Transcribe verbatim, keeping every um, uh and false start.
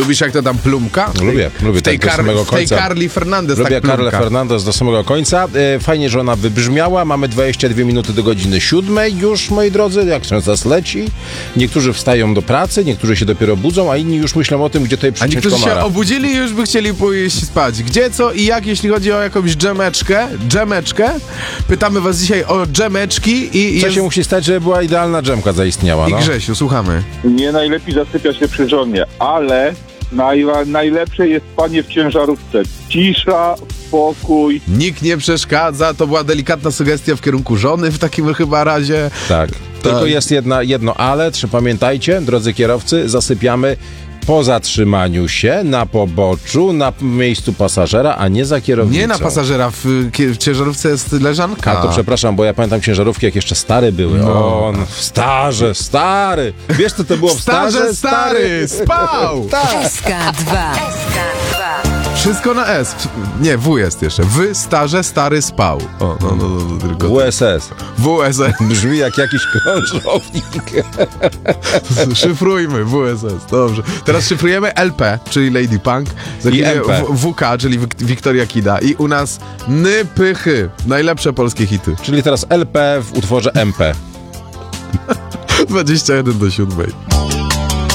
Lubisz jak to tam plumka? Lubię, lubię w tej, tak do Kar- samego w tej końca. Carly Fernandez Lubię tak plumka. Carlę Fernandez do samego końca. E, Fajnie, że ona wybrzmiała. Mamy dwadzieścia dwie minuty do godziny siódmej już, moi drodzy, jak czas leci. Niektórzy wstają do pracy, niektórzy się dopiero budzą, a inni już myślą o tym, gdzie tutaj A przyciąć niektórzy się komara. obudzili i już by chcieli pójść spać. Gdzie, co i jak, jeśli chodzi o jakąś dżemeczkę, dżemeczkę? Pytamy was dzisiaj o dżemeczki i Co jest... się musi stać, żeby była idealna dżemka zaistniała, I no? Grzesiu, słuchamy. Nie najlepiej zasypia się przy żonie, ale naj, najlepsze jest spanie w ciężarówce. Cisza, spokój. Nikt nie przeszkadza, to była delikatna sugestia w kierunku żony w takim chyba razie. Tak. Tylko jest jedna, jedno ale, czy pamiętajcie, drodzy kierowcy, zasypiamy po zatrzymaniu się, na poboczu, na miejscu pasażera, a nie za kierownicą. Nie na pasażera, w, w ciężarówce jest leżanka. A to przepraszam, bo ja pamiętam ciężarówki, jak jeszcze stare były. No. O, no, starze, stary. Wiesz, co to było w Starze, starze? stary, spał! Tak. S K dwa. Wszystko na S. Nie, W jest jeszcze. W, starze, stary, spał. O, no, no, no, no tylko... W S S. W S S. Brzmi jak jakiś krążownik. Szyfrujmy W S S, dobrze. Teraz szyfrujemy L P, czyli Lady Punk, za I chwilę M P. w- W K, czyli Wik- Wiktoria Kida i u nas Ny, Pychy, najlepsze polskie hity. Czyli teraz L P w utworze M P. dwadzieścia jeden do siódmej.